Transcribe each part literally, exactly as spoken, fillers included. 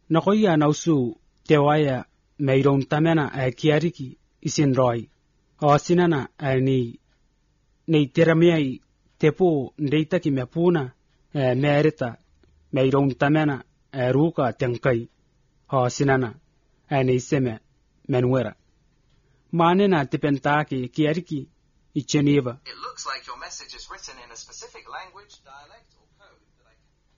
nakoya nausu tewaya mayron tamena a kiariki isin roy o sinana ani nei teramiai tepo ndeita ki mepuna e merita mayron tamena a ruka tenkai o sinana ani seme menwera manena tipentaki kiariki i Geneva. It looks like your message is written in a specific language, dialect, or code that I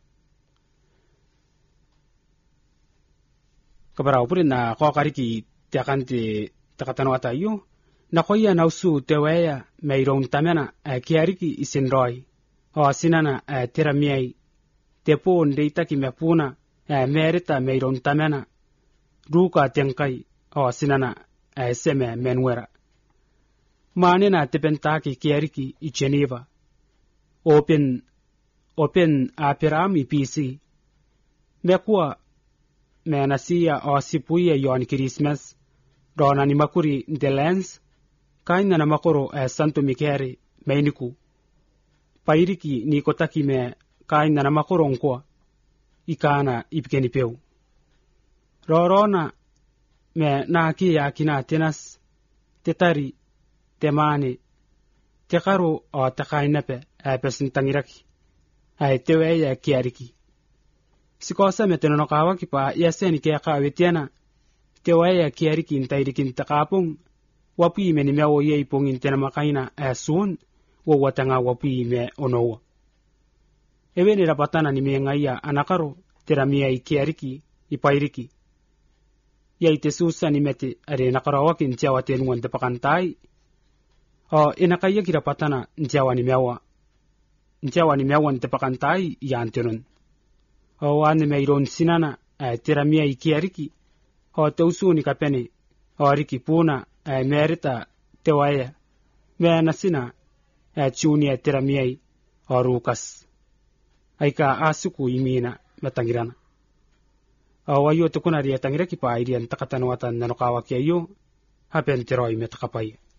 can... Kabara upuri na kwa kariki tiakanti takatanwata yu na koya nausu tewaya mayron tamena kiariki isinroi o sinana teramiai tepo ndeita ki mepuna merita mayron tamena ruka tenkai o sinana seme menwera manena tepentaki kiariki i Geneva open open apirami P C mekua menasia o sipuia yon Christmas dona ni makuri de lens kaina na makoro e Santo Mikere meiniku pairiki ni kotaki me kaina na makoro nkwa ikana ipkeni peu rorona me na ki yakina tenas tetari temane tekaro o takainape a pesintangiraki ai tewe ya kiariki sikosa meteno kawaki pa yaseni ke kawetiana tewe ya kiariki intairikin takapung wapi meni mewo ye ipongin tena makaina asun wo watanga wapi me onowa eveni rapatana ni mengaya anakaro teramia ikiariki ipairiki ya itesusa ni mete are nakarawaki ntiawa tenungan tepakantai o inakaya kirapatana ntiawa ni mewa ntiawa ni mewa tepakantai yantenun o wane meiron sinana teramia ikiariki o teusu ni kapene o riki puna merita tewaya mena sina chunia teramia o rukas aika asuku imina matangirana o wayo tukuna ria tangira ki pa irian takatanwatan nanokawaki ayo hapen teroi metakapai